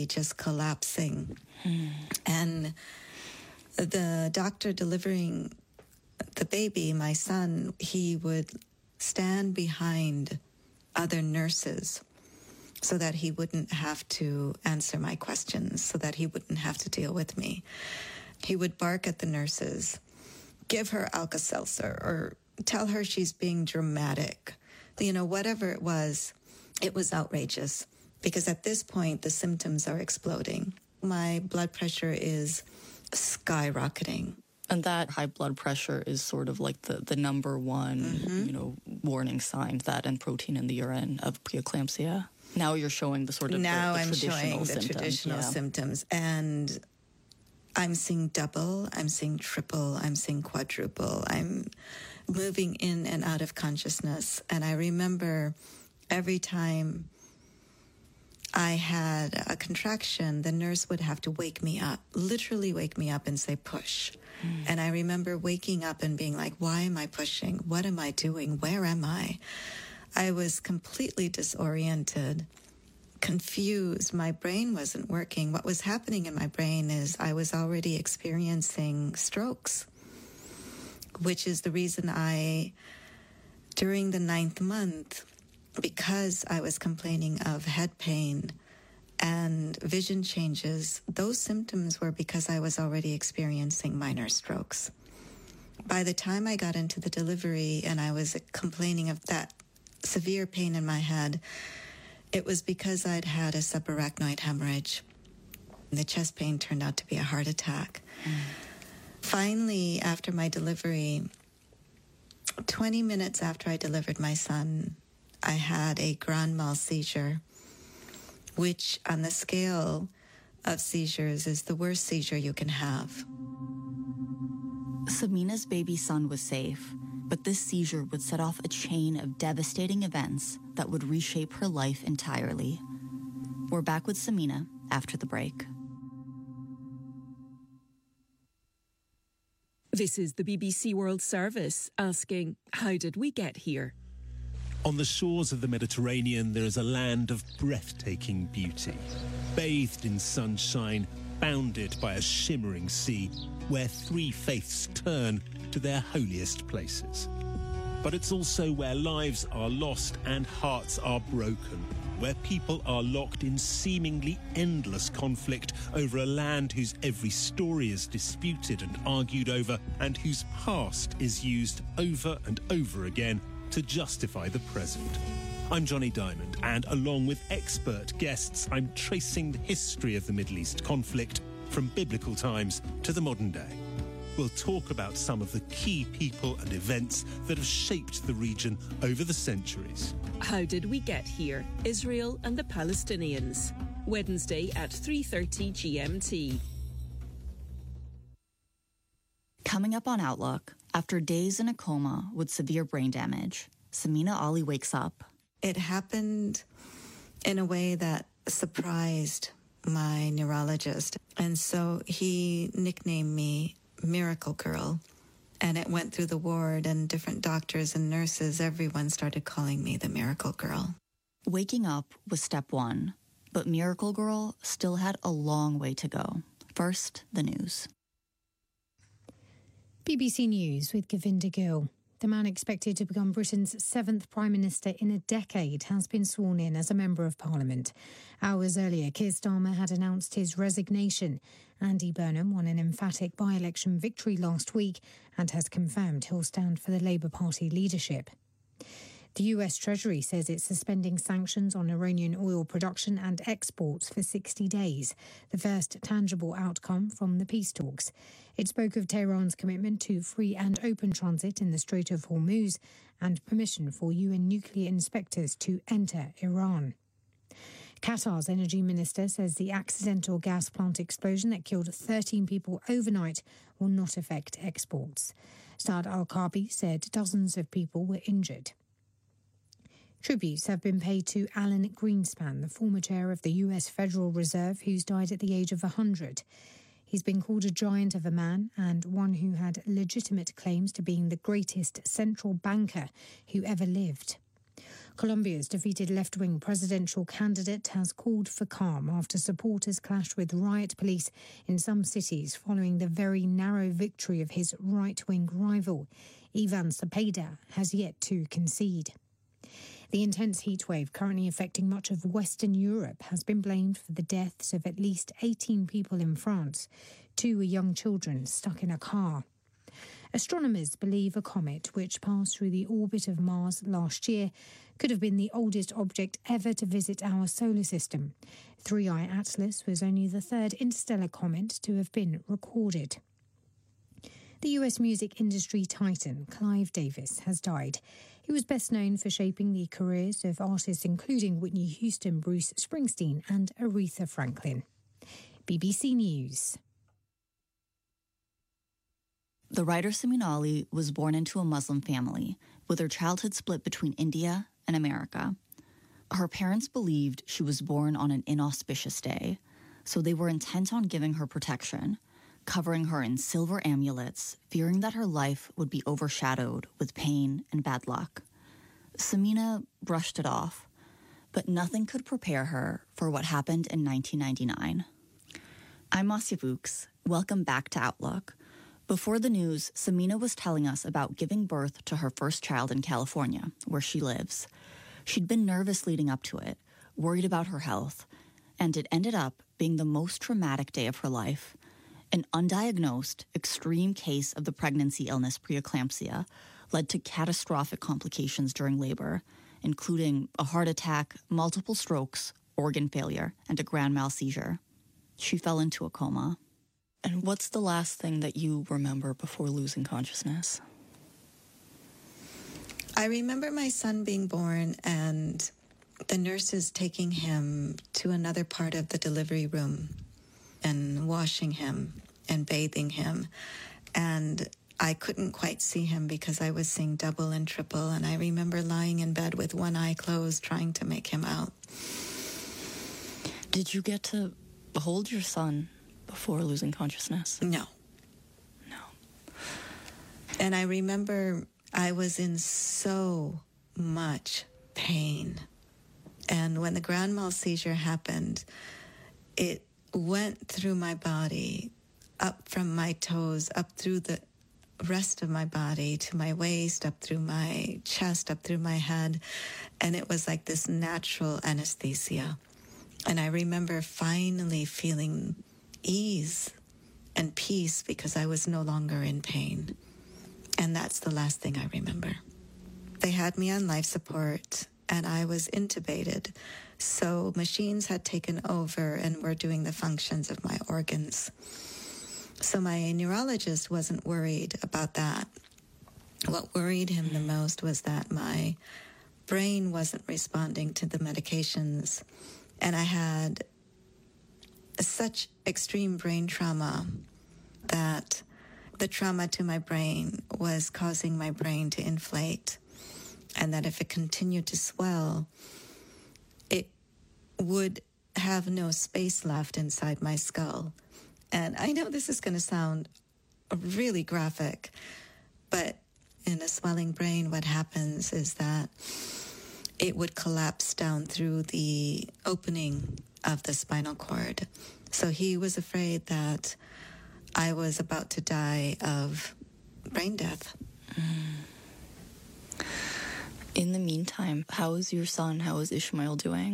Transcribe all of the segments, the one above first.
just collapsing. And the doctor delivering the baby, my son, he would stand behind other nurses so that he wouldn't have to answer my questions, so that he wouldn't have to deal with me. He would bark at the nurses, give her Alka-Seltzer, or tell her she's being dramatic. You know, whatever it was outrageous, because at this point, the symptoms are exploding. My blood pressure is skyrocketing. And that high blood pressure is sort of like the number one, warning sign, that and protein in the urine of preeclampsia. Now you're showing the sort of I'm showing the traditional symptoms. And I'm seeing double, I'm seeing triple, I'm seeing quadruple. I'm moving in and out of consciousness. And I remember every time I had a contraction, the nurse would have to wake me up, literally wake me up and say, push. And I remember waking up and being like, why am I pushing? What am I doing? Where am I? I was completely disoriented, confused. My brain wasn't working. What was happening in my brain is I was already experiencing strokes, which is the reason during the 9th month, because I was complaining of head pain and vision changes, those symptoms were because I was already experiencing minor strokes. By the time I got into the delivery and I was complaining of that severe pain in my head, it was because I'd had a subarachnoid hemorrhage. The chest pain turned out to be a heart attack. Finally, after my delivery, 20 minutes after I delivered my son, I had a grand mal seizure, which on the scale of seizures is the worst seizure you can have. Samina's baby son was safe, but this seizure would set off a chain of devastating events that would reshape her life entirely. We're back with Samina after the break. This is the BBC World Service asking, how did we get here? On the shores of the Mediterranean, there is a land of breathtaking beauty, bathed in sunshine, bounded by a shimmering sea, where 3 faiths turn to their holiest places. But it's also where lives are lost and hearts are broken, where people are locked in seemingly endless conflict over a land whose every story is disputed and argued over, and whose past is used over and over again to justify the present. I'm Johnny Diamond, and along with expert guests, I'm tracing the history of the Middle East conflict from biblical times to the modern day. We'll talk about some of the key people and events that have shaped the region over the centuries. How did we get here? Israel and the Palestinians. Wednesday at 3:30 GMT. Coming up on Outlook, after days in a coma with severe brain damage, Samina Ali wakes up. It happened in a way that surprised my neurologist. And so he nicknamed me Miracle Girl. And it went through the ward, and different doctors and nurses, everyone started calling me the Miracle Girl. Waking up was step one, but Miracle Girl still had a long way to go. First, the news. BBC News with Govinda Gill. The man expected to become Britain's 7th Prime Minister in a decade has been sworn in as a Member of Parliament. Hours earlier, Keir Starmer had announced his resignation. Andy Burnham won an emphatic by-election victory last week and has confirmed he'll stand for the Labour Party leadership. The US Treasury says it's suspending sanctions on Iranian oil production and exports for 60 days, the first tangible outcome from the peace talks. It spoke of Tehran's commitment to free and open transit in the Strait of Hormuz and permission for UN nuclear inspectors to enter Iran. Qatar's energy minister says the accidental gas plant explosion that killed 13 people overnight will not affect exports. Saad Al-Kaabi said dozens of people were injured. Tributes have been paid to Alan Greenspan, the former chair of the US Federal Reserve, who's died at the age of 100. He's been called a giant of a man and one who had legitimate claims to being the greatest central banker who ever lived. Colombia's defeated left-wing presidential candidate has called for calm after supporters clashed with riot police in some cities following the very narrow victory of his right-wing rival. Ivan Cepeda has yet to concede. The intense heatwave currently affecting much of Western Europe has been blamed for the deaths of at least 18 people in France. 2 were young children stuck in a car. Astronomers believe a comet, which passed through the orbit of Mars last year, could have been the oldest object ever to visit our solar system. 3I Atlas was only the third interstellar comet to have been recorded. The US music industry titan Clive Davis has died. He was best known for shaping the careers of artists including Whitney Houston, Bruce Springsteen and Aretha Franklin. BBC News. The writer Samina Ali was born into a Muslim family, with her childhood split between India and America. Her parents believed she was born on an inauspicious day, so they were intent on giving her protection, covering her in silver amulets, fearing that her life would be overshadowed with pain and bad luck. Samina brushed it off, but nothing could prepare her for what happened in 1999. I'm Marcia Fuchs. Welcome back to Outlook. Before the news, Samina was telling us about giving birth to her first child in California, where she lives. She'd been nervous leading up to it, worried about her health, and it ended up being the most traumatic day of her life. An undiagnosed, extreme case of the pregnancy illness preeclampsia led to catastrophic complications during labor, including a heart attack, multiple strokes, organ failure, and a grand mal seizure. She fell into a coma. And what's the last thing that you remember before losing consciousness? I remember my son being born and the nurses taking him to another part of the delivery room and washing him and bathing him. And I couldn't quite see him because I was seeing double and triple. And I remember lying in bed with one eye closed, trying to make him out. Did you get to hold your son before losing consciousness? No. And I remember I was in so much pain. And when the grand mal seizure happened, it went through my body, up from my toes, up through the rest of my body, to my waist, up through my chest, up through my head. And it was like this natural anesthesia. And I remember finally feeling ease and peace because I was no longer in pain. And that's the last thing I remember. They had me on life support and I was intubated. So machines had taken over and were doing the functions of my organs. So my neurologist wasn't worried about that. What worried him the most was that my brain wasn't responding to the medications. And I had such extreme brain trauma that the trauma to my brain was causing my brain to inflate, and that if it continued to swell, it would have no space left inside my skull. And I know this is going to sound really graphic, but in a swelling brain, what happens is that it would collapse down through the opening of the spinal cord. So he was afraid that I was about to die of brain death. In the meantime, how is your son? How is Ishmael doing?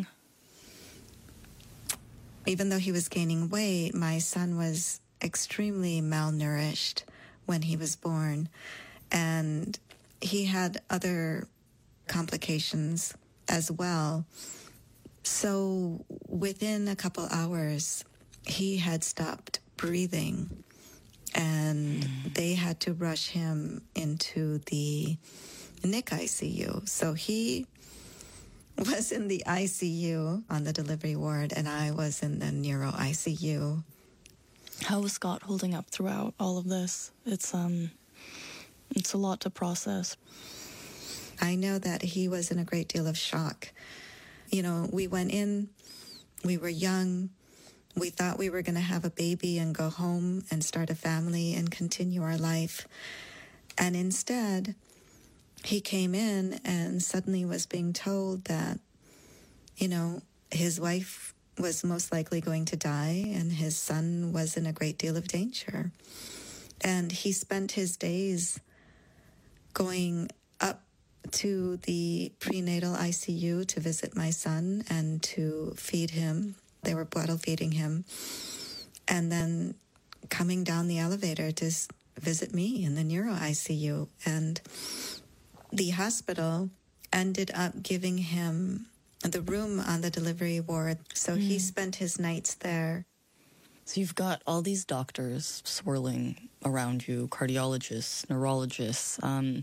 Even though he was gaining weight, my son was extremely malnourished when he was born. And he had other complications as well. So within a couple hours, he had stopped breathing, and they had to rush him into the NIC ICU. So he was in the ICU on the delivery ward, and I was in the neuro ICU. How was Scott holding up throughout all of this? It's a lot to process. I know that he was in a great deal of shock. You know, we went in, we were young, we thought we were going to have a baby and go home and start a family and continue our life. And instead, he came in and suddenly was being told that, his wife was most likely going to die and his son was in a great deal of danger. And he spent his days going up to the prenatal ICU to visit my son and to feed him. They were bottle feeding him. And then coming down the elevator to visit me in the neuro ICU. And the hospital ended up giving him the room on the delivery ward. So he spent his nights there. So you've got all these doctors swirling around you, cardiologists, neurologists.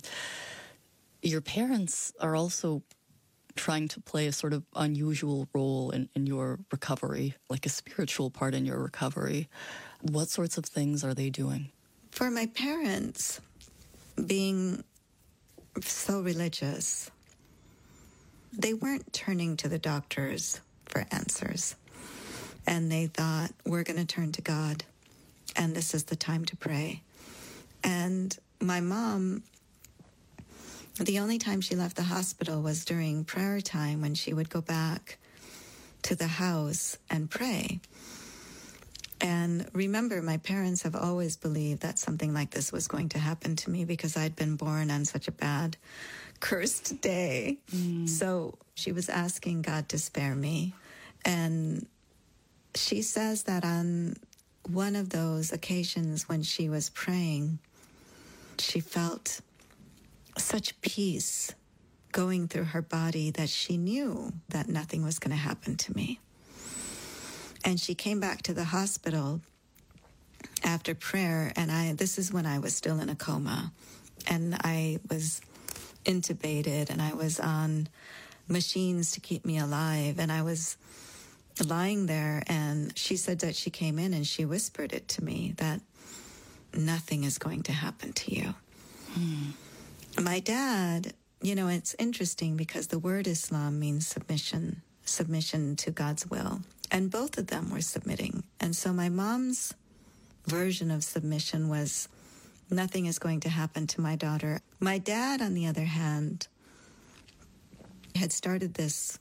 Your parents are also trying to play a sort of unusual role in your recovery, like a spiritual part in your recovery. What sorts of things are they doing? For my parents, being so religious, they weren't turning to the doctors for answers. And they thought, we're going to turn to God, and this is the time to pray. And my mom, the only time she left the hospital was during prayer time, when she would go back to the house and pray. And remember, my parents have always believed that something like this was going to happen to me because I'd been born on such a bad, cursed day. So she was asking God to spare me. And she says that on one of those occasions when she was praying, she felt such peace going through her body that she knew that nothing was going to happen to me. And she came back to the hospital after prayer, and this is when I was still in a coma, and I was intubated, and I was on machines to keep me alive, and I was lying there, and she said that she came in and she whispered it to me, that nothing is going to happen to you. My dad, it's interesting because the word Islam means submission to God's will. And both of them were submitting. And so my mom's version of submission was, nothing is going to happen to my daughter. My dad, on the other hand, had started this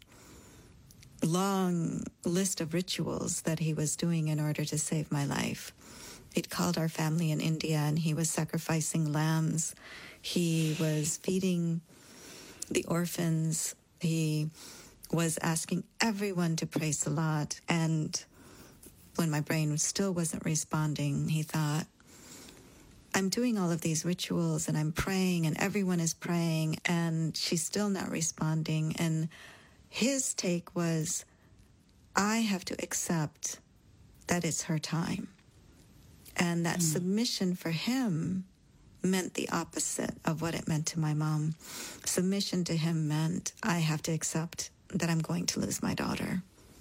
long list of rituals that he was doing in order to save my life. He'd called our family in India, and he was sacrificing lambs. He was feeding the orphans. He was asking everyone to pray Salat. And when my brain still wasn't responding, he thought, I'm doing all of these rituals and I'm praying and everyone is praying and she's still not responding. And his take was, I have to accept that it's her time. And that submission for him meant the opposite of what it meant to my mom. Submission to him meant, I have to accept that I'm going to lose my daughter.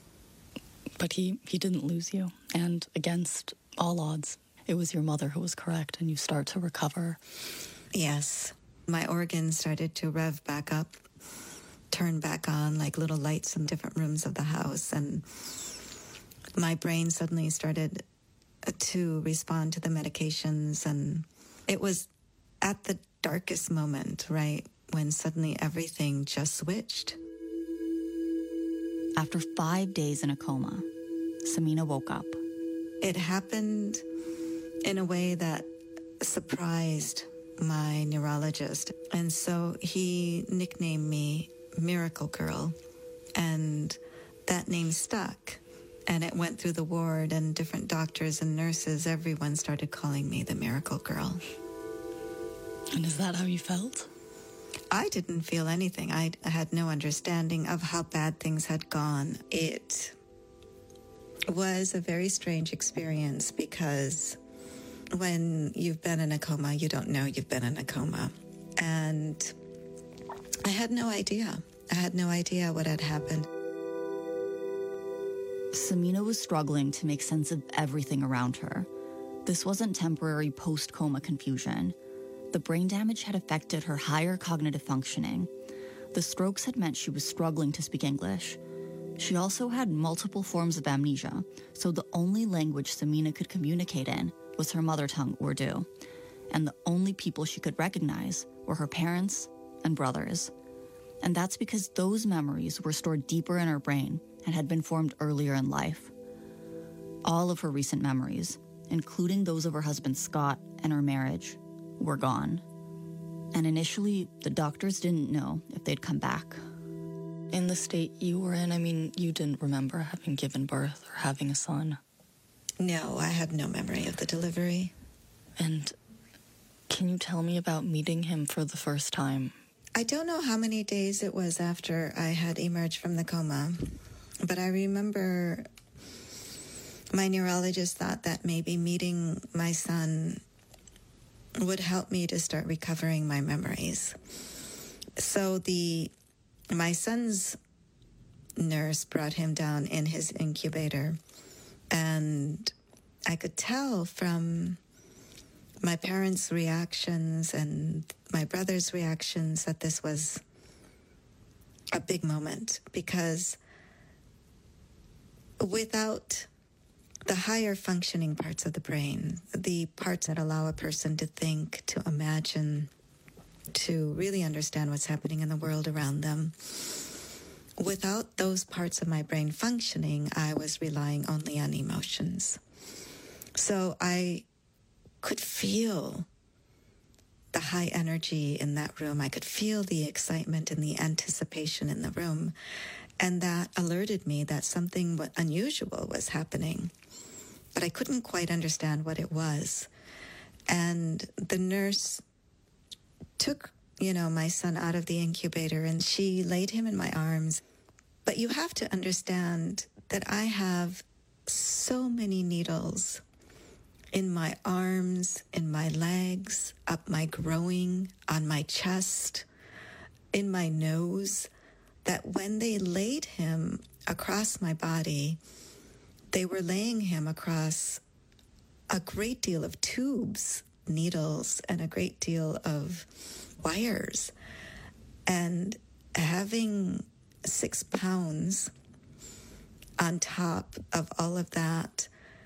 But he didn't lose you. And against all odds, it was your mother who was correct, and you start to recover. Yes. My organs started to rev back up, turn back on like little lights in different rooms of the house. And my brain suddenly started to respond to the medications. And it was at the darkest moment, right, when suddenly everything just switched. After 5 days in a coma, Samina woke up. It happened in a way that surprised my neurologist. And so he nicknamed me Miracle Girl. And that name stuck. And it went through the ward, and different doctors and nurses, everyone started calling me the Miracle Girl. And is that how you felt? I didn't feel anything. I had no understanding of how bad things had gone. It was a very strange experience because when you've been in a coma, you don't know you've been in a coma. And I had no idea. I had no idea what had happened. Samina was struggling to make sense of everything around her. This wasn't temporary post-coma confusion. The brain damage had affected her higher cognitive functioning. The strokes had meant she was struggling to speak English. She also had multiple forms of amnesia, so the only language Samina could communicate in was her mother tongue, Urdu. And the only people she could recognize were her parents and brothers. And that's because those memories were stored deeper in her brain and had been formed earlier in life. All of her recent memories, including those of her husband Scott and her marriage, were gone. And initially, the doctors didn't know if they'd come back. In the state you were in, I mean, you didn't remember having given birth or having a son? No, I have no memory of the delivery. And can you tell me about meeting him for the first time? I don't know how many days it was after I had emerged from the coma, but I remember my neurologist thought that maybe meeting my son would help me to start recovering my memories. So my son's nurse brought him down in his incubator, and I could tell from my parents' reactions and my brother's reactions that this was a big moment, because without the higher functioning parts of the brain, the parts that allow a person to think, to imagine, to really understand what's happening in the world around them, without those parts of my brain functioning, I was relying only on emotions. So I could feel the high energy in that room. I could feel the excitement and the anticipation in the room. And that alerted me that something unusual was happening. But I couldn't quite understand what it was. And the nurse took, my son out of the incubator, and she laid him in my arms. But you have to understand that I have so many needles in my arms, in my legs, up my groin, on my chest, in my nose, that when they laid him across my body, they were laying him across a great deal of tubes, needles, and a great deal of wires. And having 6 pounds on top of all of that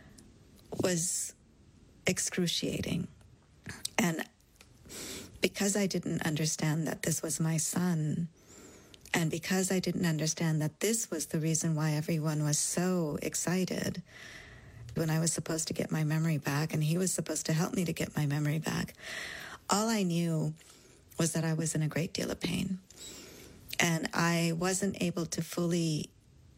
was excruciating. And because I didn't understand that this was my son, and because I didn't understand that this was the reason why everyone was so excited when I was supposed to get my memory back, and he was supposed to help me to get my memory back, all I knew was that I was in a great deal of pain. And I wasn't able to fully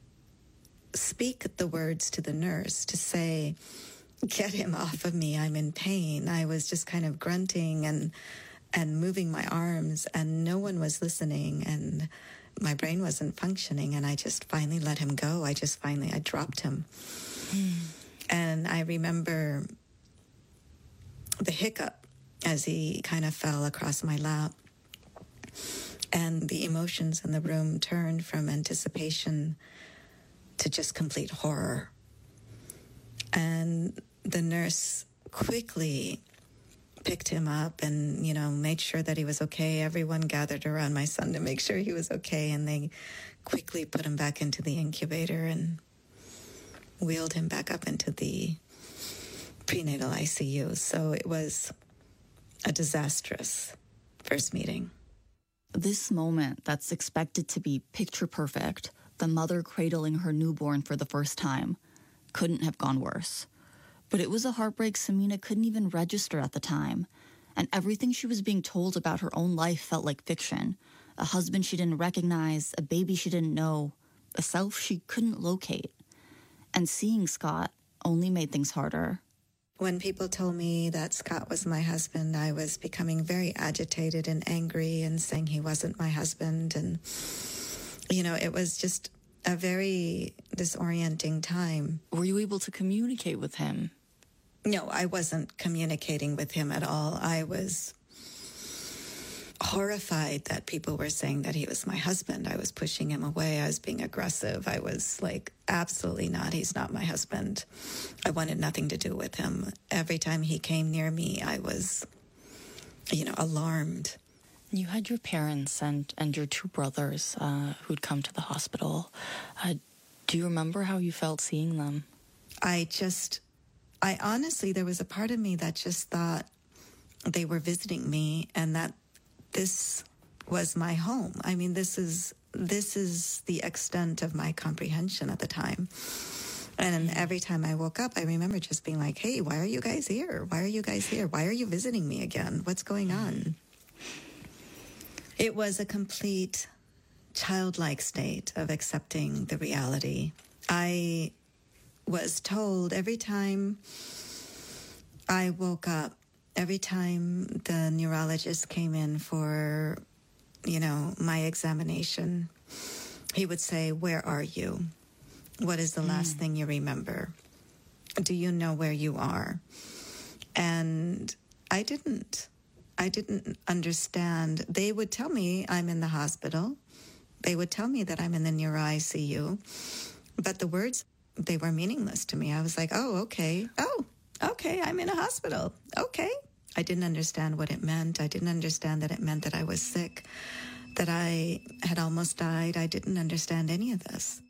speak the words to the nurse to say, "Get him off of me, I'm in pain." I was just kind of grunting and moving my arms, and no one was listening, and my brain wasn't functioning, and I just finally let him go. I dropped him. And I remember the hiccup as he kind of fell across my lap, and the emotions in the room turned from anticipation to just complete horror. And the nurse quickly picked him up and, made sure that he was okay. Everyone gathered around my son to make sure he was okay, and they quickly put him back into the incubator and wheeled him back up into the prenatal ICU. So it was a disastrous first meeting. This moment that's expected to be picture perfect, the mother cradling her newborn for the first time, couldn't have gone worse. But it was a heartbreak Samina couldn't even register at the time. And everything she was being told about her own life felt like fiction. A husband she didn't recognize, a baby she didn't know, a self she couldn't locate. And seeing Scott only made things harder. When people told me that Scott was my husband, I was becoming very agitated and angry and saying he wasn't my husband. And, it was just a very disorienting time. Were you able to communicate with him? No, I wasn't communicating with him at all. I was horrified that people were saying that he was my husband. I was pushing him away. I was being aggressive. I was like, absolutely not. He's not my husband. I wanted nothing to do with him. Every time he came near me, I was, alarmed. You had your parents and your 2 brothers who'd come to the hospital. Do you remember how you felt seeing them? I honestly, there was a part of me that just thought they were visiting me, and that this was my home. I mean, this is the extent of my comprehension at the time. And every time I woke up, I remember just being like, hey, why are you guys here? Why are you guys here? Why are you visiting me again? What's going on? It was a complete childlike state of accepting the reality. I was told every time I woke up, every time the neurologist came in for, my examination, he would say, where are you? What is the last thing you remember? Do you know where you are? And I didn't understand. They would tell me I'm in the hospital. They would tell me that I'm in the neuro ICU. But the words, they were meaningless to me. I was like, oh, okay. Oh, okay, I'm in a hospital. Okay. I didn't understand what it meant. I didn't understand that it meant that I was sick, that I had almost died. I didn't understand any of this.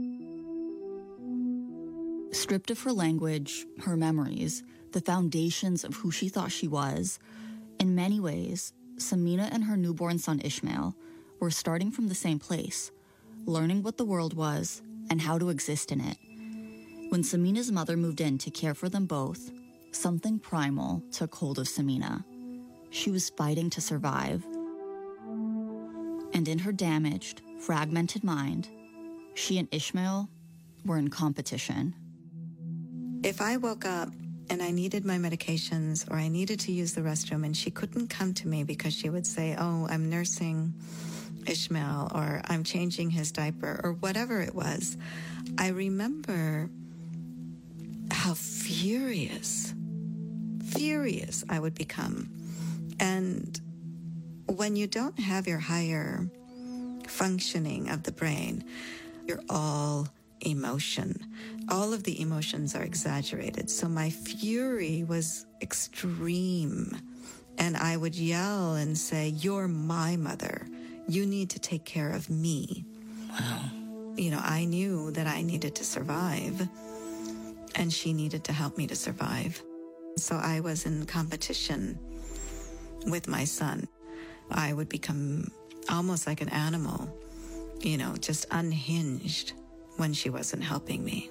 Stripped of her language, her memories, the foundations of who she thought she was, in many ways, Samina and her newborn son Ishmael were starting from the same place, learning what the world was and how to exist in it. When Samina's mother moved in to care for them both, something primal took hold of Samina. She was fighting to survive. And in her damaged, fragmented mind, she and Ishmael were in competition. If I woke up and I needed my medications or I needed to use the restroom and she couldn't come to me because she would say, oh, I'm nursing Ishmael or I'm changing his diaper or whatever it was, I remember how furious I would become. And when you don't have your higher functioning of the brain, you're all emotion. All of the emotions are exaggerated. So my fury was extreme. And I would yell and say, you're my mother. You need to take care of me. Wow. I knew that I needed to survive. And she needed to help me to survive. So I was in competition with my son. I would become almost like an animal, just unhinged when she wasn't helping me.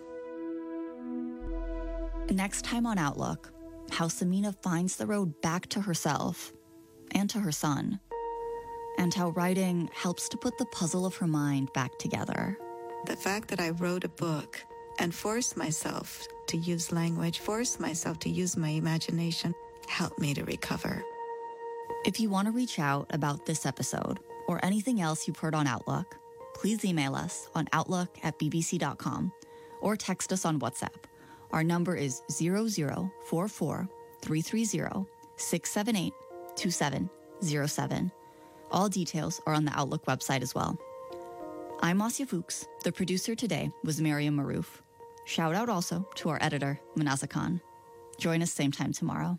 Next time on Outlook, how Samina finds the road back to herself and to her son, and how writing helps to put the puzzle of her mind back together. The fact that I wrote a book and forced myself to use language, forced myself to use my imagination, helped me to recover. If you want to reach out about this episode or anything else you've heard on Outlook, please email us on outlook@bbc.com or text us on WhatsApp. Our number is 0044 330 678 2707. All details are on the Outlook website as well. I'm Asya Fuchs. The producer today was Miriam Maroof. Shout out also to our editor, Manaza Khan. Join us same time tomorrow.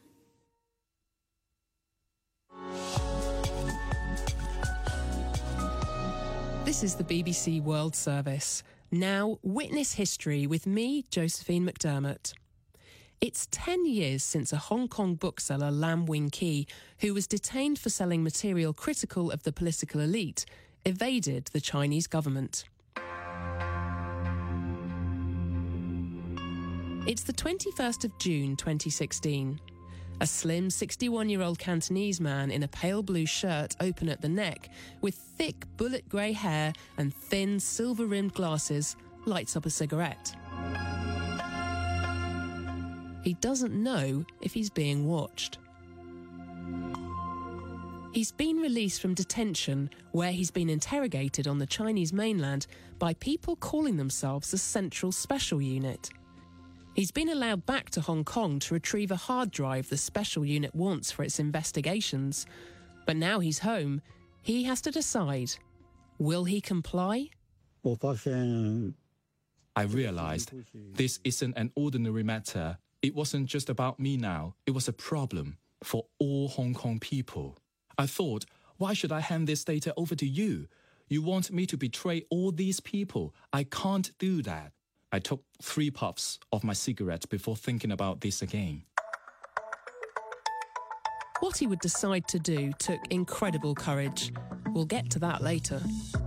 This is the BBC World Service. Now, witness history with me, Josephine McDermott. It's 10 years since a Hong Kong bookseller, Lam Wing Ki, who was detained for selling material critical of the political elite, evaded the Chinese government. It's the 21st of June 2016. A slim 61-year-old Cantonese man in a pale blue shirt open at the neck, with thick bullet grey hair and thin silver-rimmed glasses, lights up a cigarette. He doesn't know if he's being watched. He's been released from detention, where he's been interrogated on the Chinese mainland by people calling themselves the Central Special Unit. He's been allowed back to Hong Kong to retrieve a hard drive the Special Unit wants for its investigations. But now he's home, he has to decide, will he comply? I realized this isn't an ordinary matter. It wasn't just about me now. It was a problem for all Hong Kong people. I thought, why should I hand this data over to you? You want me to betray all these people? I can't do that. I took 3 puffs of my cigarette before thinking about this again. What he would decide to do took incredible courage. We'll get to that later.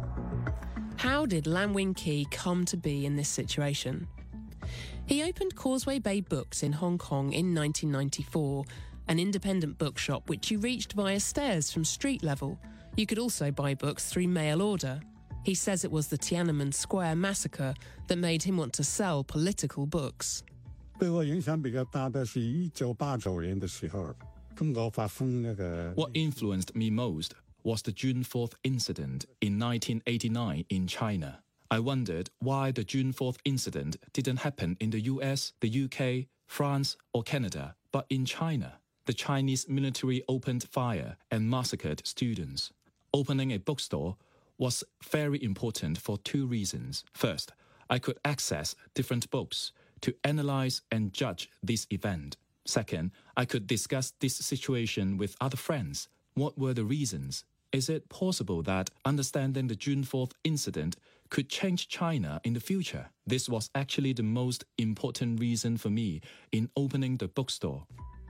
How did Lam Wing Ki come to be in this situation? He opened Causeway Bay Books in Hong Kong in 1994, an independent bookshop which you reached via stairs from street level. You could also buy books through mail order. He says it was the Tiananmen Square massacre that made him want to sell political books. 对我影响比较大的是1989年的时候，中国发生那个。 What influenced me most was the June 4th incident in 1989 in China. I wondered why the June 4th incident didn't happen in the US, the UK, France, or Canada, but in China. The Chinese military opened fire and massacred students. Opening a bookstore was very important for two reasons. First, I could access different books to analyze and judge this event. Second, I could discuss this situation with other friends. What were the reasons? Is it possible that understanding the June 4th incident could change China in the future? This was actually the most important reason for me in opening the bookstore.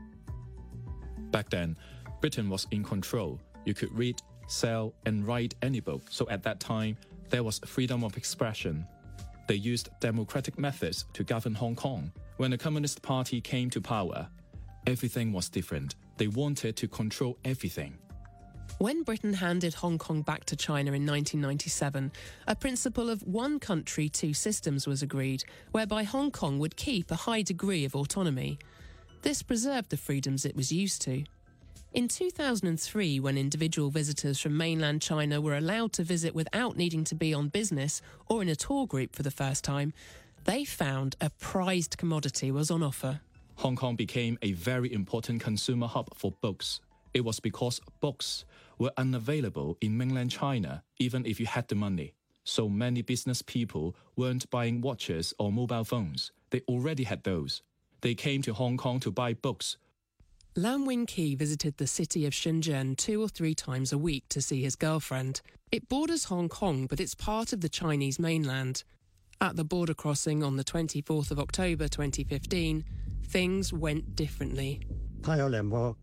Back then, Britain was in control. You could read, sell, and write any book. So at that time, there was freedom of expression. They used democratic methods to govern Hong Kong. When the Communist Party came to power, everything was different. They wanted to control everything. When Britain handed Hong Kong back to China in 1997, a principle of one country, two systems was agreed, whereby Hong Kong would keep a high degree of autonomy. This preserved the freedoms it was used to. In 2003, when individual visitors from mainland China were allowed to visit without needing to be on business or in a tour group for the first time, they found a prized commodity was on offer. Hong Kong became a very important consumer hub for books. It was because books were unavailable in mainland China, even if you had the money. So many business people weren't buying watches or mobile phones. They already had those. They came to Hong Kong to buy books. Lam Wing Ki visited the city of Shenzhen 2 or 3 times a week to see his girlfriend. It borders Hong Kong, but it's part of the Chinese mainland. At the border crossing on the 24th of October 2015, things went differently. When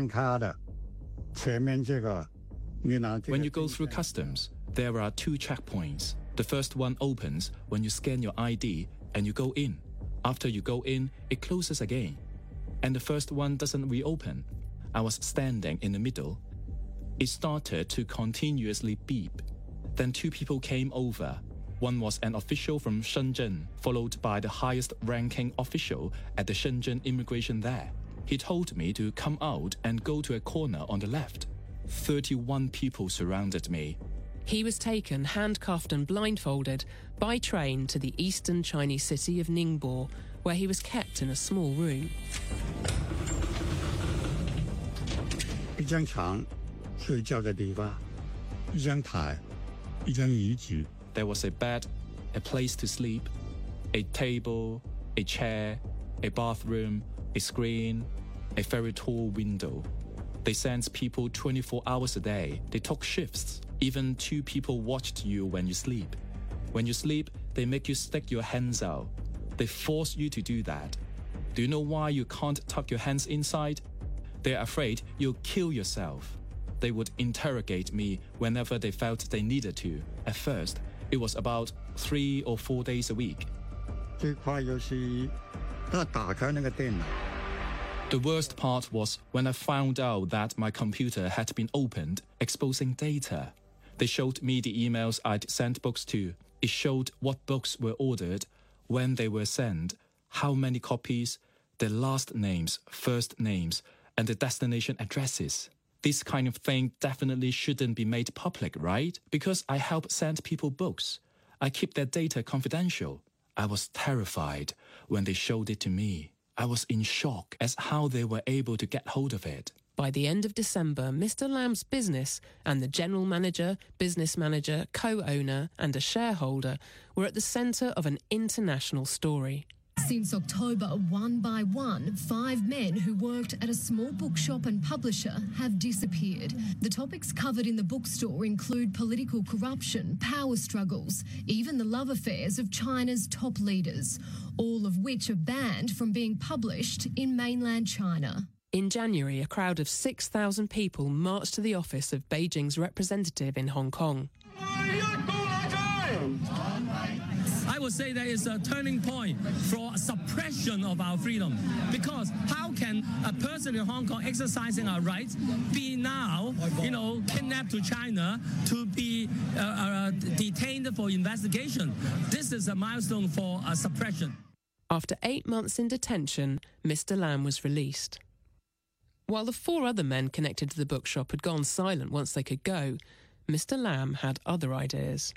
you go through customs, there are 2 checkpoints. The first one opens when you scan your ID and you go in. After you go in, it closes again. And the first one doesn't reopen. I was standing in the middle. It started to continuously beep. Then 2 people came over. One was an official from Shenzhen, followed by the highest ranking official at the Shenzhen immigration there. He told me to come out and go to a corner on the left. 31 people surrounded me. He was taken, handcuffed and blindfolded, by train to the eastern Chinese city of Ningbo, where he was kept in a small room. There was a bed, a place to sleep, a table, a chair, a bathroom, a screen, a very tall window. They sent people 24 hours a day. They took shifts. Even 2 people watched you when you sleep. When you sleep, they make you stick your hands out. They force you to do that. Do you know why you can't tuck your hands inside? They're afraid you'll kill yourself. They would interrogate me whenever they felt they needed to. At first, it was about 3 or 4 days a week. The worst part was when I found out that my computer had been opened, exposing data. They showed me the emails I'd sent books to. It showed what books were ordered, when they were sent, how many copies, their last names, first names, and the destination addresses. This kind of thing definitely shouldn't be made public, right? Because I help send people books. I keep their data confidential. I was terrified when they showed it to me. I was in shock as how they were able to get hold of it. By the end of December, Mr. Lam's business and the general manager, business manager, co-owner and a shareholder were at the centre of an international story. Since October, one by one, 5 men who worked at a small bookshop and publisher have disappeared. The topics covered in the bookstore include political corruption, power struggles, even the love affairs of China's top leaders, all of which are banned from being published in mainland China. In January, a crowd of 6,000 people marched to the office of Beijing's representative in Hong Kong. I would say that is a turning point for suppression of our freedom. Because how can a person in Hong Kong exercising our rights be now, kidnapped to China to be detained for investigation? This is a milestone for suppression. After 8 months in detention, Mr. Lam was released. While the 4 other men connected to the bookshop had gone silent once they could go, Mr. Lam had other ideas.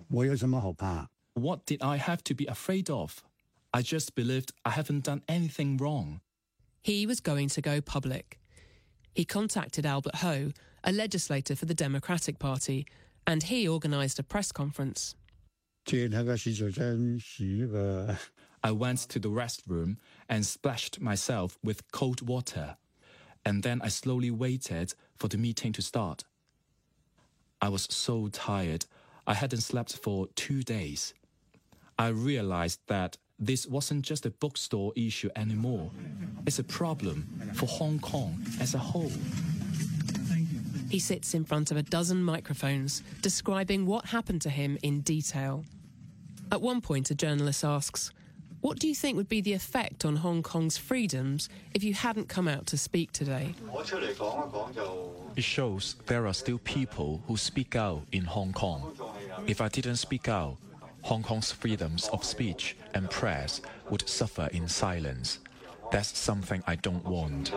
What did I have to be afraid of? I just believed I haven't done anything wrong. He was going to go public. He contacted Albert Ho, a legislator for the Democratic Party, and he organised a press conference. I went to the restroom and splashed myself with cold water, and then I slowly waited for the meeting to start. I was so tired, I hadn't slept for 2 days. I realized that this wasn't just a bookstore issue anymore. It's a problem for Hong Kong as a whole. He sits in front of a dozen microphones, describing what happened to him in detail. At one point, a journalist asks, "What do you think would be the effect on Hong Kong's freedoms if you hadn't come out to speak today?" It shows there are still people who speak out in Hong Kong. If I didn't speak out, Hong Kong's freedoms of speech and press would suffer in silence. That's something I don't want.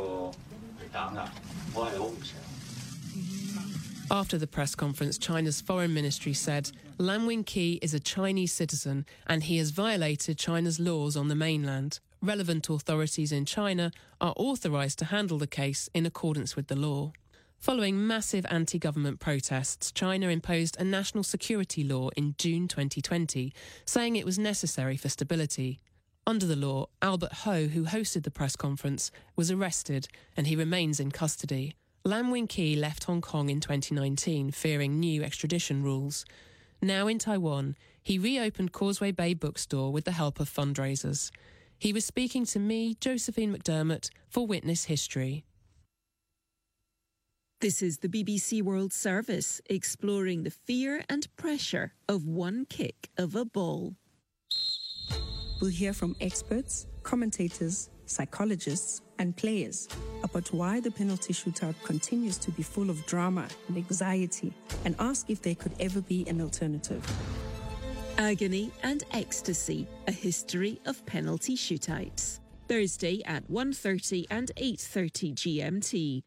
After the press conference, China's foreign ministry said Lam Wing-ki is a Chinese citizen and he has violated China's laws on the mainland. Relevant authorities in China are authorised to handle the case in accordance with the law. Following massive anti-government protests, China imposed a national security law in June 2020, saying it was necessary for stability. Under the law, Albert Ho, who hosted the press conference, was arrested and he remains in custody. Lam Wing-ki left Hong Kong in 2019, fearing new extradition rules. Now in Taiwan, he reopened Causeway Bay Bookstore with the help of fundraisers. He was speaking to me, Josephine McDermott, for Witness History. This is the BBC World Service, exploring the fear and pressure of one kick of a ball. We'll hear from experts, commentators, psychologists, and players about why the penalty shootout continues to be full of drama and anxiety, and ask if there could ever be an alternative. Agony and Ecstasy, a history of penalty shootouts. Thursday at 1:30 and 8:30 GMT.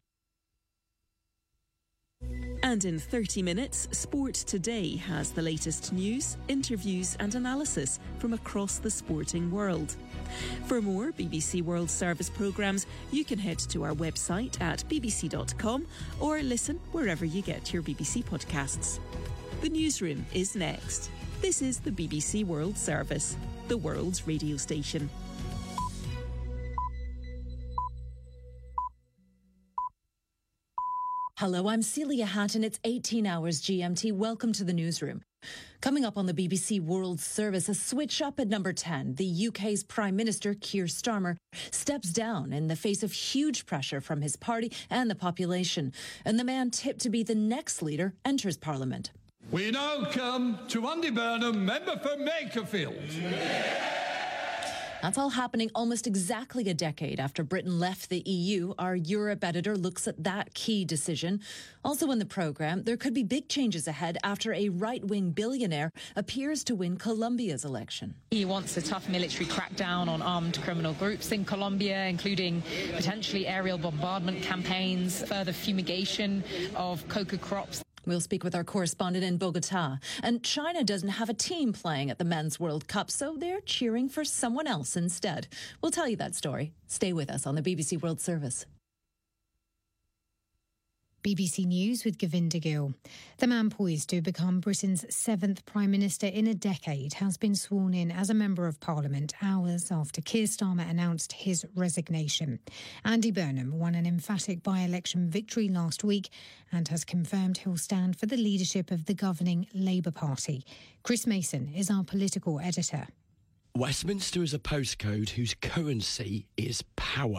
And in 30 minutes, Sport Today has the latest news, interviews and analysis from across the sporting world. For more BBC World Service programmes, you can head to our website at bbc.com or listen wherever you get your BBC podcasts. The newsroom is next. This is the BBC World Service, the world's radio station. Hello, I'm Celia Hatton. It's 18 hours GMT. Welcome to the newsroom. Coming up on the BBC World Service, a switch up at number 10. The UK's Prime Minister, Keir Starmer, steps down in the face of huge pressure from his party and the population. And the man tipped to be the next leader enters Parliament. We now come to Andy Burnham, member for Makerfield. That's all happening almost exactly a decade after Britain left the EU. Our Europe editor looks at that key decision. Also in the programme, there could be big changes ahead after a right-wing billionaire appears to win Colombia's election. He wants a tough military crackdown on armed criminal groups in Colombia, including potentially aerial bombardment campaigns, further fumigation of coca crops. We'll speak with our correspondent in Bogota. And China doesn't have a team playing at the Men's World Cup, so they're cheering for someone else instead. We'll tell you that story. Stay with us on the BBC World Service. BBC News with Govinda Gill. The man poised to become Britain's 7th Prime Minister in a decade has been sworn in as a Member of Parliament hours after Keir Starmer announced his resignation. Andy Burnham won an emphatic by-election victory last week and has confirmed he'll stand for the leadership of the governing Labour Party. Chris Mason is our political editor. Westminster is a postcode whose currency is power.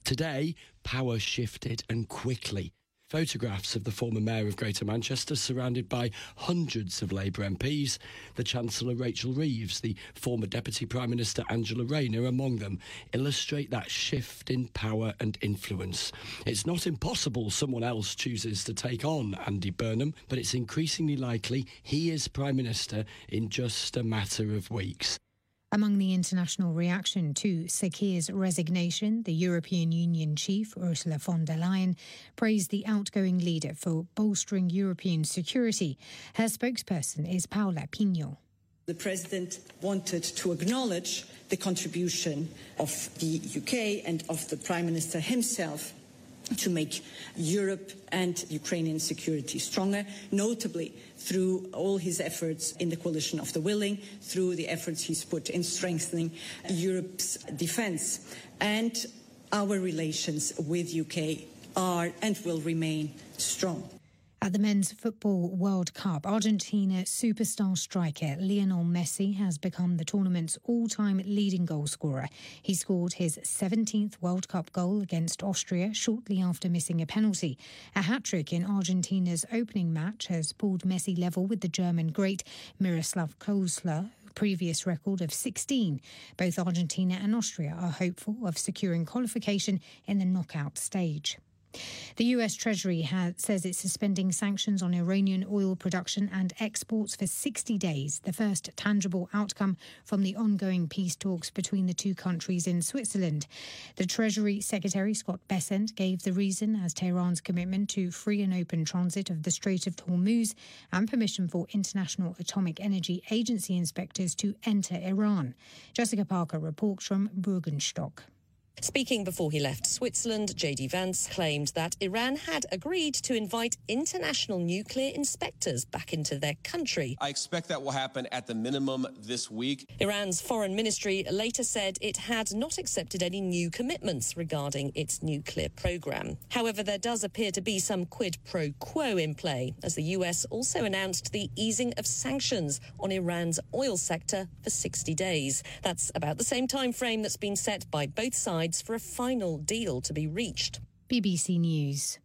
Today, power shifted and quickly. Photographs of the former Mayor of Greater Manchester surrounded by hundreds of Labour MPs, the Chancellor Rachel Reeves, the former Deputy Prime Minister Angela Rayner among them, illustrate that shift in power and influence. It's not impossible someone else chooses to take on Andy Burnham, but it's increasingly likely he is Prime Minister in just a matter of weeks. Among the international reaction to Sir Keir's resignation, the European Union chief, Ursula von der Leyen, praised the outgoing leader for bolstering European security. Her spokesperson is Paula Pinho. The President wanted to acknowledge the contribution of the UK and of the Prime Minister himself to make Europe and Ukrainian security stronger, notably through all his efforts in the coalition of the willing, through the efforts he's put in strengthening Europe's defence. And our relations with UK are and will remain strong. At the Men's Football World Cup, Argentina superstar striker Lionel Messi has become the tournament's all-time leading goal scorer. He scored his 17th World Cup goal against Austria shortly after missing a penalty. A hat-trick in Argentina's opening match has pulled Messi level with the German great Miroslav Klose, previous record of 16. Both Argentina and Austria are hopeful of securing qualification in the knockout stage. The US Treasury says it's suspending sanctions on Iranian oil production and exports for 60 days, the first tangible outcome from the ongoing peace talks between the two countries in Switzerland. The Treasury Secretary, Scott Bessent, gave the reason as Tehran's commitment to free and open transit of the Strait of Hormuz and permission for International Atomic Energy Agency inspectors to enter Iran. Jessica Parker reports from Burgenstock. Speaking before he left Switzerland, J.D. Vance claimed that Iran had agreed to invite international nuclear inspectors back into their country. I expect that will happen at the minimum this week. Iran's foreign ministry later said it had not accepted any new commitments regarding its nuclear program. However, there does appear to be some quid pro quo in play, as the US also announced the easing of sanctions on Iran's oil sector for 60 days. That's about the same time frame that's been set by both sides for a final deal to be reached. BBC News.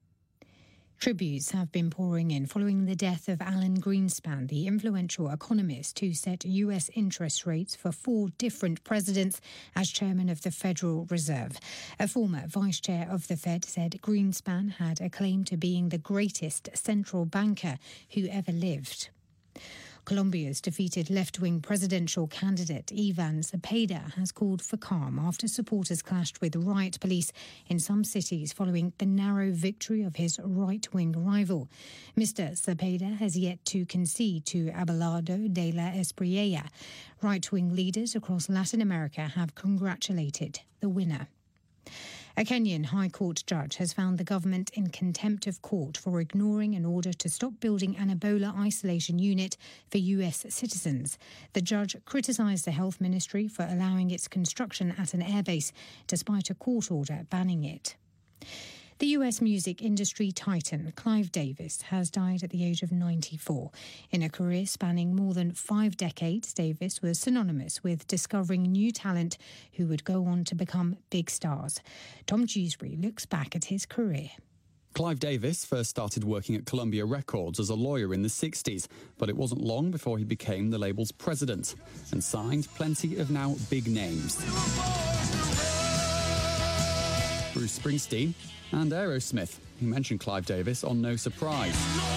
Tributes have been pouring in following the death of Alan Greenspan, the influential economist who set US interest rates for 4 different presidents as chairman of the Federal Reserve. A former vice chair of the Fed said Greenspan had a claim to being the greatest central banker who ever lived. Colombia's defeated left-wing presidential candidate Ivan Cepeda has called for calm after supporters clashed with riot police in some cities following the narrow victory of his right-wing rival. Mr. Cepeda has yet to concede to Abelardo de la Espriella. Right-wing leaders across Latin America have congratulated the winner. A Kenyan High Court judge has found the government in contempt of court for ignoring an order to stop building an Ebola isolation unit for US citizens. The judge criticised the health ministry for allowing its construction at an airbase, despite a court order banning it. The US music industry titan Clive Davis has died at the age of 94. In a career spanning more than 5 decades, Davis was synonymous with discovering new talent who would go on to become big stars. Tom Dewsbury looks back at his career. Clive Davis first started working at Columbia Records as a lawyer in the 60s, but it wasn't long before he became the label's president and signed plenty of now big names. Bruce Springsteen and Aerosmith. He mentioned Clive Davis on No Surprise.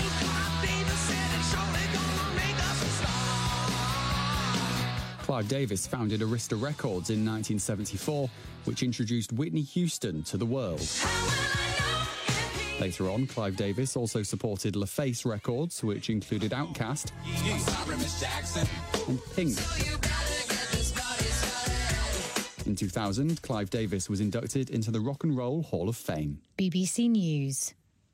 Clive Davis founded Arista Records in 1974, which introduced Whitney Houston to the world. Later on, Clive Davis also supported LaFace Records, which included Outkast and Pink. In 2000, Clive Davis was inducted into the Rock and Roll Hall of Fame. BBC News.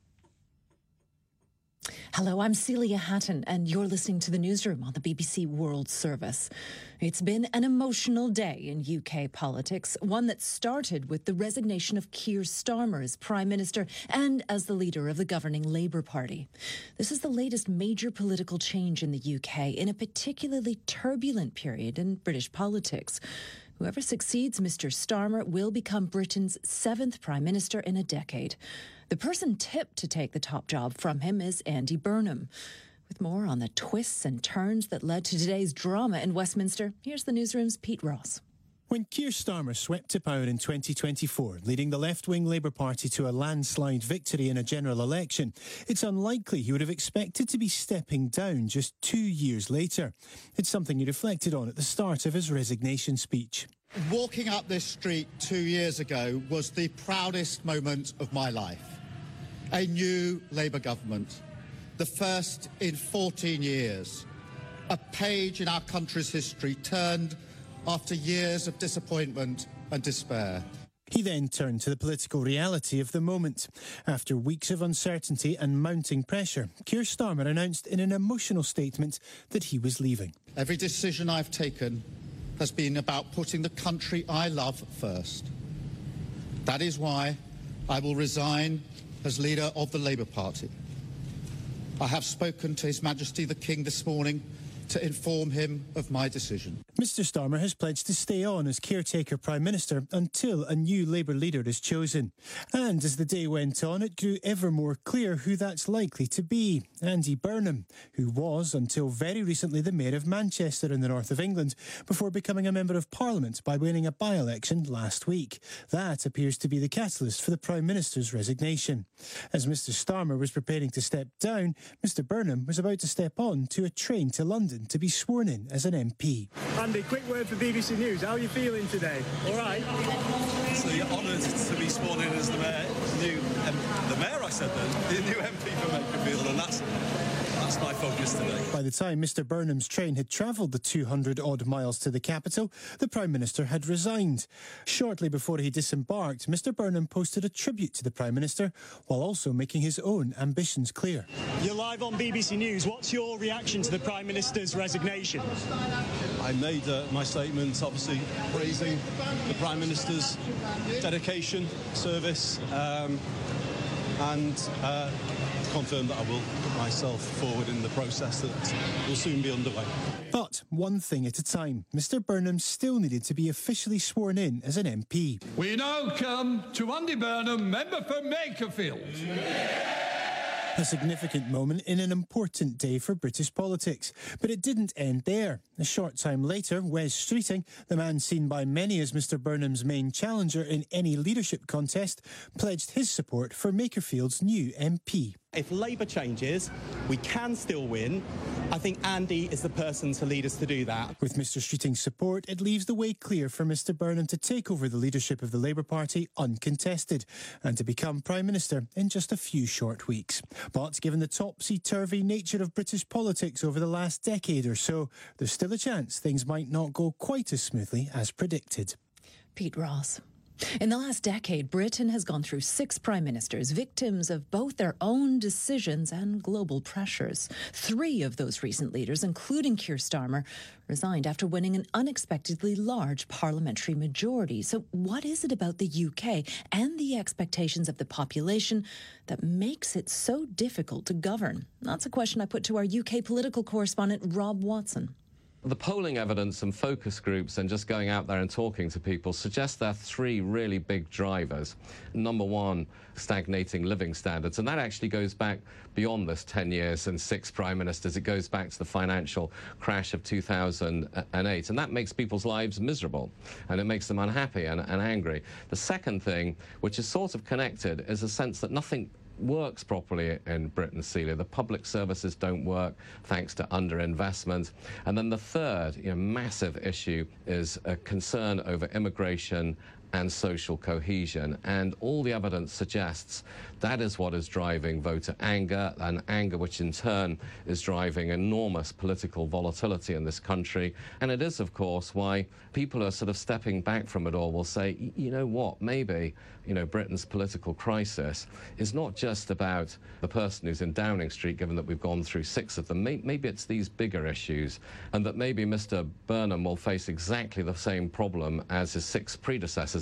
Hello, I'm Celia Hatton, and you're listening to the newsroom on the BBC World Service. It's been an emotional day in UK politics, one that started with the resignation of Keir Starmer as Prime Minister and as the leader of the governing Labour Party. This is the latest major political change in the UK in a particularly turbulent period in British politics. Whoever succeeds Mr. Starmer will become Britain's 7th Prime Minister in a decade. The person tipped to take the top job from him is Andy Burnham. With more on the twists and turns that led to today's drama in Westminster, here's the newsroom's Pete Ross. When Keir Starmer swept to power in 2024, leading the left-wing Labour Party to a landslide victory in a general election, it's unlikely he would have expected to be stepping down just 2 years later. It's something he reflected on at the start of his resignation speech. Walking up this street 2 years ago was the proudest moment of my life. A new Labour government, the first in 14 years. A page in our country's history turned after years of disappointment and despair. He then turned to the political reality of the moment. After weeks of uncertainty and mounting pressure, Keir Starmer announced in an emotional statement that he was leaving. Every decision I've taken has been about putting the country I love first. That is why I will resign as leader of the Labour Party. I have spoken to His Majesty the King this morning to inform him of my decision. Mr Starmer has pledged to stay on as caretaker Prime Minister until a new Labour leader is chosen. And as the day went on, it grew ever more clear who that's likely to be. Andy Burnham, who was, until very recently, the Mayor of Manchester in the north of England, before becoming a Member of Parliament by winning a by-election last week. That appears to be the catalyst for the Prime Minister's resignation. As Mr Starmer was preparing to step down, Mr Burnham was about to step on to a train to London to be sworn in as an MP. Andy, quick word for BBC News. How are you feeling today? All right? So you're honoured to be sworn in as the mayor, the new MP for Makerfield, and that's my focus today. By the time Mr Burnham's train had travelled the 200-odd miles to the capital, the Prime Minister had resigned. Shortly before he disembarked, Mr Burnham posted a tribute to the Prime Minister, while also making his own ambitions clear. You're live on BBC News. What's your reaction to the Prime Minister's resignation? I made my statement, obviously praising the Prime Minister's dedication, service, and confirm that I will put myself forward in the process that will soon be underway. But one thing at a time, Mr Burnham still needed to be officially sworn in as an MP. We now come to Andy Burnham, member for Makerfield. A significant moment in an important day for British politics. But it didn't end there. A short time later, Wes Streeting, the man seen by many as Mr Burnham's main challenger in any leadership contest, pledged his support for Makerfield's new MP. If Labour changes, we can still win. I think Andy is the person to lead us to do that. With Mr Streeting's support, it leaves the way clear for Mr Burnham to take over the leadership of the Labour Party uncontested and to become Prime Minister in just a few short weeks. But given the topsy-turvy nature of British politics over the last decade or so, there's still a chance things might not go quite as smoothly as predicted. Pete Ross. In the last decade, Britain has gone through 6 prime ministers, victims of both their own decisions and global pressures. 3 of those recent leaders, including Keir Starmer, resigned after winning an unexpectedly large parliamentary majority. So what is it about the UK and the expectations of the population that makes it so difficult to govern? That's a question I put to our UK political correspondent, Rob Watson. The polling evidence and focus groups and just going out there and talking to people suggests there are 3 really big drivers. Number 1, stagnating living standards. And that actually goes back beyond this 10 years and 6 prime ministers. It goes back to the financial crash of 2008. And that makes people's lives miserable. And it makes them unhappy and angry. The second thing, which is sort of connected, is a sense that nothing works properly in Britain, Celia. The public services don't work thanks to underinvestment. And then the third massive issue is a concern over immigration and social cohesion. And all the evidence suggests that is what is driving voter anger, and anger which in turn is driving enormous political volatility in this country. And it is, of course, why people are sort of stepping back from it all, will say, you know what, maybe, Britain's political crisis is not just about the person who's in Downing Street, given that we've gone through 6 of them. Maybe it's these bigger issues, and that maybe Mr Burnham will face exactly the same problem as his 6 predecessors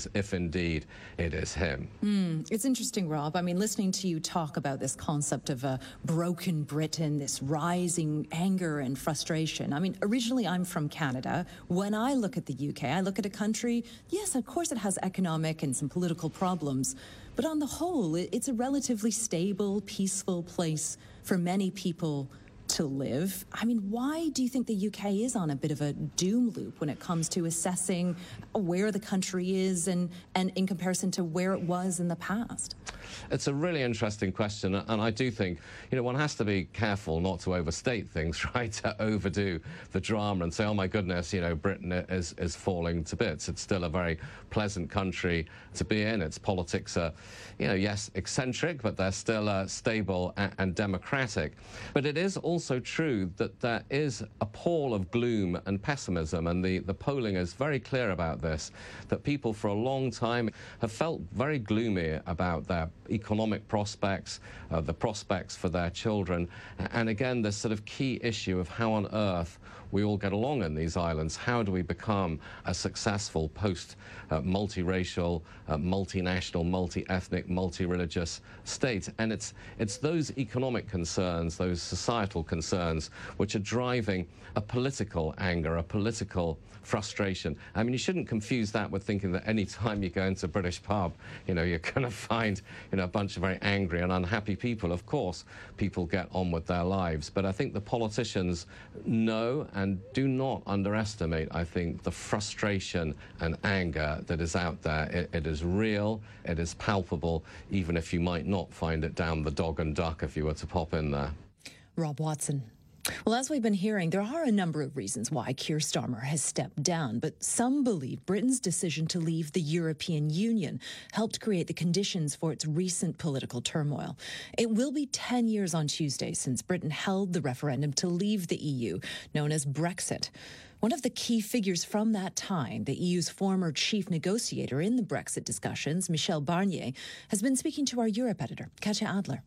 consequences if indeed it is him. It's interesting, Rob. I mean, listening to you talk about this concept of a broken Britain, this rising anger and frustration. I mean, originally I'm from Canada. When I look at the UK, I look at a country, yes, of course it has economic and some political problems, but on the whole, it's a relatively stable, peaceful place for many people to live. I mean, why do you think the UK is on a bit of a doom loop when it comes to assessing where the country is and in comparison to where it was in the past? It's a really interesting question, and I do think, one has to be careful not to overstate things, right? To overdo the drama and say, oh my goodness, Britain is falling to bits. It's still a very pleasant country to be in. Its politics are, yes, eccentric, but they're still stable and democratic. But it is also true that there is a pall of gloom and pessimism, and the polling is very clear about this, that people for a long time have felt very gloomy about their economic prospects, the prospects for their children, and again, this sort of key issue of how on earth we all get along in these islands. How do we become a successful post-multiracial, multinational, multi-ethnic, multi-religious state? And it's those economic concerns, those societal concerns, which are driving a political anger, a political frustration. I mean, you shouldn't confuse that with thinking that any time you go into a British pub, you're going to find, a bunch of very angry and unhappy people. Of course, people get on with their lives. But I think the politicians know and do not underestimate, I think, the frustration and anger that is out there. It is real, it is palpable, even if you might not find it down the dog and duck if you were to pop in there. Rob Watson. Well, as we've been hearing, there are a number of reasons why Keir Starmer has stepped down, but some believe Britain's decision to leave the European Union helped create the conditions for its recent political turmoil. It will be 10 years on Tuesday since Britain held the referendum to leave the EU, known as Brexit. One of the key figures from that time, the EU's former chief negotiator in the Brexit discussions, Michel Barnier, has been speaking to our Europe editor, Katja Adler.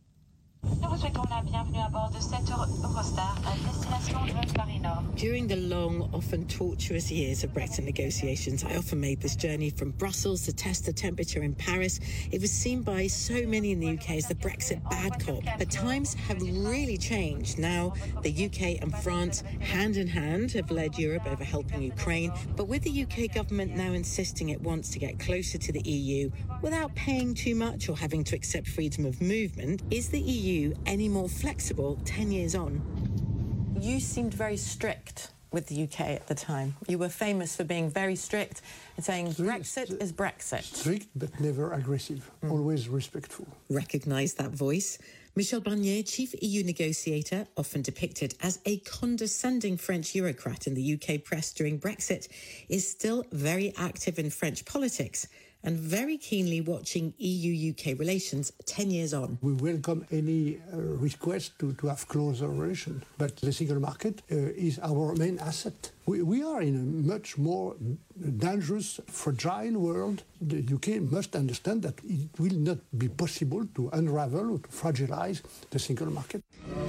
During the long, often torturous years of Brexit negotiations, I often made this journey from Brussels to test the temperature in Paris. It was seen by so many in the UK as the Brexit bad cop. But times have really changed. Now, the UK and France, hand in hand, have led Europe over helping Ukraine. But with the UK government now insisting it wants to get closer to the EU without paying too much or having to accept freedom of movement, is the EU any more flexible 10 years on? You seemed very strict with the UK at the time. You were famous for being very strict and saying Brexit is Brexit. Strict but never aggressive, always respectful. Recognise that voice. Michel Barnier, chief EU negotiator, often depicted as a condescending French Eurocrat in the UK press during Brexit, is still very active in French politics and very keenly watching EU-UK relations 10 years on. We welcome any request to have closer relations, but the single market is our main asset. We are in a much more dangerous, fragile world. The UK must understand that it will not be possible to unravel or to fragilize the single market.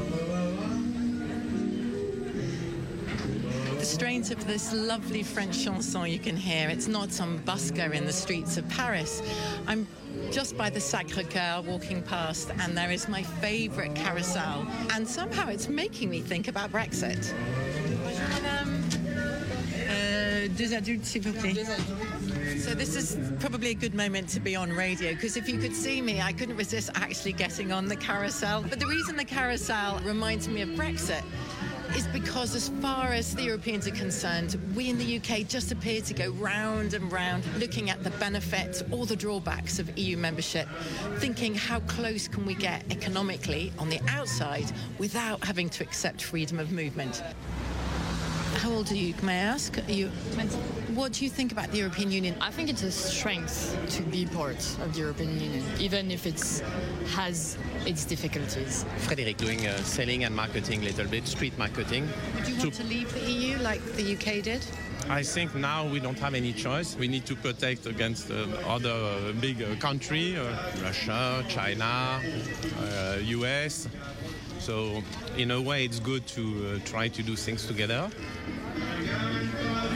The strains of this lovely French chanson you can hear. It's not some busker in the streets of Paris. I'm just by the Sacré-Cœur walking past, and there is my favourite carousel. And somehow it's making me think about Brexit. Deux adultes, s'il vous plaît. So this is probably a good moment to be on radio, because if you could see me, I couldn't resist actually getting on the carousel. But the reason the carousel reminds me of Brexit is because as far as the Europeans are concerned, we in the UK just appear to go round and round looking at the benefits or the drawbacks of EU membership, thinking how close can we get economically on the outside without having to accept freedom of movement. How old are you, may I ask? Are you 20. What do you think about the European Union? I think it's a strength to be part of the European Union, even if it has its difficulties. Frédéric, doing selling and marketing a little bit, street marketing. Would you want to leave the EU like the UK did? I think now we don't have any choice. We need to protect against other big countries, Russia, China, US. So in a way it's good to try to do things together. The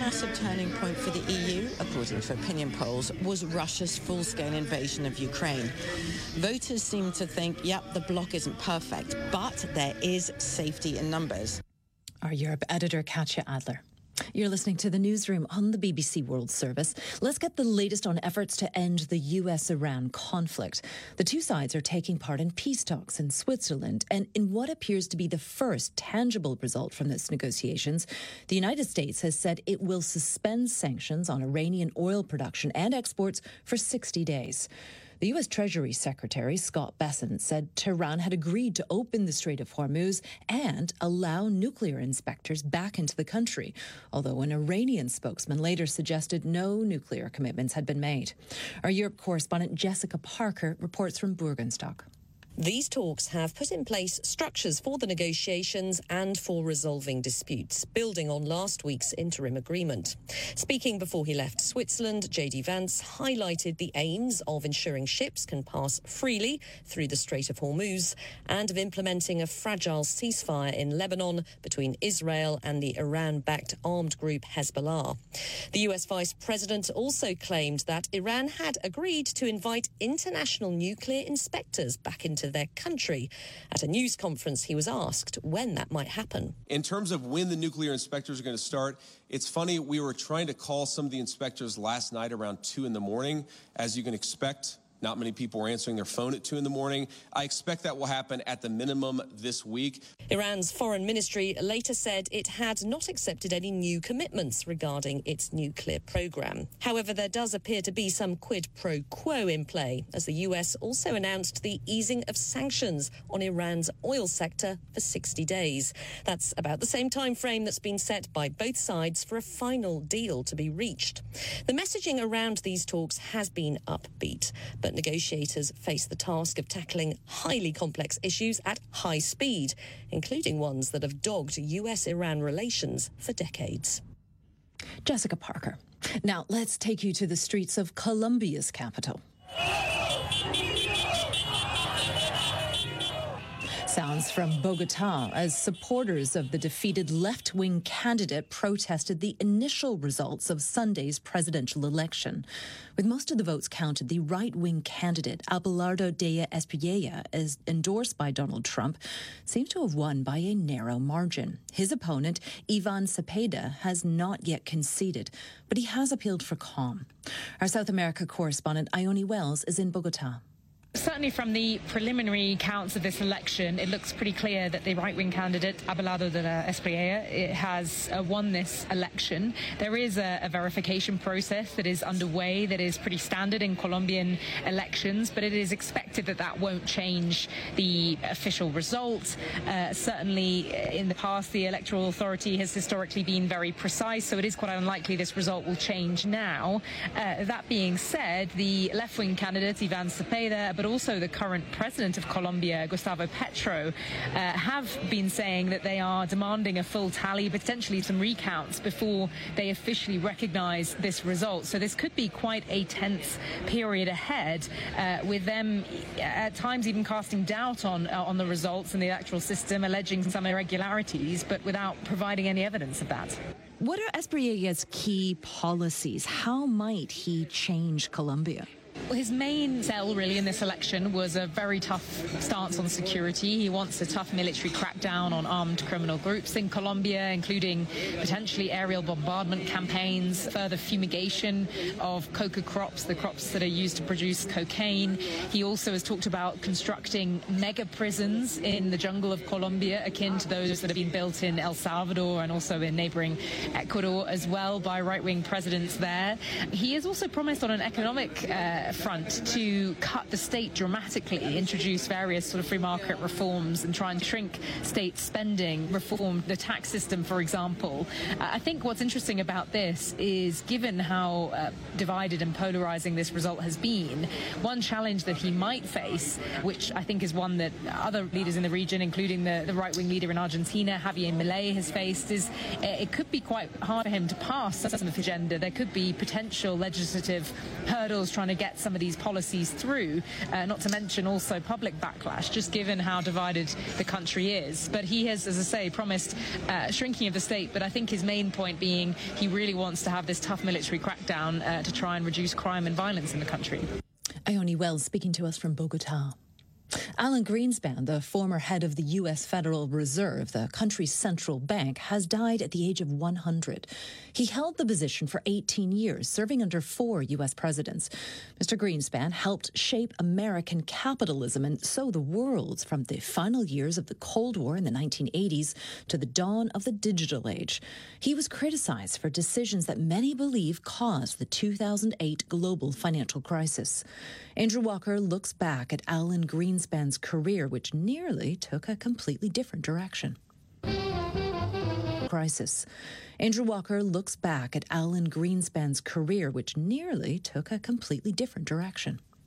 massive turning point for the EU, according to opinion polls, was Russia's full-scale invasion of Ukraine. Voters seem to think, yep, the bloc isn't perfect, but there is safety in numbers. Our Europe editor, Katja Adler. You're listening to the Newsroom on the BBC World Service. Let's get the latest on efforts to end the US-Iran conflict. The two sides are taking part in peace talks in Switzerland, and in what appears to be the first tangible result from these negotiations, the United States has said it will suspend sanctions on Iranian oil production and exports for 60 days. The U.S. Treasury Secretary, Scott Bessent, said Tehran had agreed to open the Strait of Hormuz and allow nuclear inspectors back into the country, although an Iranian spokesman later suggested no nuclear commitments had been made. Our Europe correspondent Jessica Parker reports from Bürgenstock. These talks have put in place structures for the negotiations and for resolving disputes, building on last week's interim agreement. Speaking before he left Switzerland, J.D. Vance highlighted the aims of ensuring ships can pass freely through the Strait of Hormuz and of implementing a fragile ceasefire in Lebanon between Israel and the Iran-backed armed group Hezbollah. The U.S. Vice President also claimed that Iran had agreed to invite international nuclear inspectors back into their country. At a news conference, he was asked when that might happen. In terms of when the nuclear inspectors are going to start, it's funny, we were trying to call some of the inspectors last night around 2 in the morning. As you can expect, not many people were answering their phone at 2 in the morning. I expect that will happen at the minimum this week. Iran's foreign ministry later said it had not accepted any new commitments regarding its nuclear program. However, there does appear to be some quid pro quo in play, as the US also announced the easing of sanctions on Iran's oil sector for 60 days. That's about the same time frame that's been set by both sides for a final deal to be reached. The messaging around these talks has been upbeat, but negotiators face the task of tackling highly complex issues at high speed, including ones that have dogged US-Iran relations for decades. Jessica Parker. Now, let's take you to the streets of Colombia's capital. Sounds from Bogotá as supporters of the defeated left-wing candidate protested the initial results of Sunday's presidential election. With most of the votes counted, the right-wing candidate, Abelardo de Espriella, as endorsed by Donald Trump, seems to have won by a narrow margin. His opponent, Ivan Cepeda, has not yet conceded, but he has appealed for calm. Our South America correspondent, Ione Wells, is in Bogotá. Certainly from the preliminary counts of this election, it looks pretty clear that the right-wing candidate, Abelardo de Espriella, has won this election. There is a verification process that is underway that is pretty standard in Colombian elections, but it is expected that that won't change the official result. Certainly in the past, the Electoral Authority has historically been very precise, so it is quite unlikely this result will change now. That being said, the left-wing candidate, Ivan Cepeda, but also the current president of Colombia, Gustavo Petro, have been saying that they are demanding a full tally, potentially some recounts, before they officially recognize this result. So this could be quite a tense period ahead, with them at times even casting doubt on the results and the electoral system, alleging some irregularities, but without providing any evidence of that. What are Espriella's key policies? How might he change Colombia? Well, his main sell really in this election was a very tough stance on security. He wants a tough military crackdown on armed criminal groups in Colombia, including potentially aerial bombardment campaigns, further fumigation of coca crops, the crops that are used to produce cocaine. He also has talked about constructing mega prisons in the jungle of Colombia, akin to those that have been built in El Salvador and also in neighboring Ecuador as well by right-wing presidents there. He has also promised on an economic front to cut the state dramatically, introduce various sort of free market reforms and try and shrink state spending, reform the tax system, for example. I think what's interesting about this is, given how divided and polarizing this result has been, one challenge that he might face, which I think is one that other leaders in the region, including the right-wing leader in Argentina, Javier Milei, has faced, is it could be quite hard for him to pass some of the agenda. There could be potential legislative hurdles trying to get some some of these policies through, not to mention also public backlash, just given how divided the country is. But he has, as I say, promised shrinking of the state, but I think his main point being he really wants to have this tough military crackdown to try and reduce crime and violence in the country. Ione Wells speaking to us from Bogota. Alan Greenspan, the former head of the U.S. Federal Reserve, the country's central bank, has died at the age of 100. He held the position for 18 years, serving under 4 U.S. presidents. Mr. Greenspan helped shape American capitalism and so the world's from the final years of the Cold War in the 1980s to the dawn of the digital age. He was criticized for decisions that many believe caused the 2008 global financial crisis. Andrew Walker looks back at Alan Greenspan's career, which nearly took a completely different direction. Andrew Walker looks back at Alan Greenspan's career, which nearly took a completely different direction.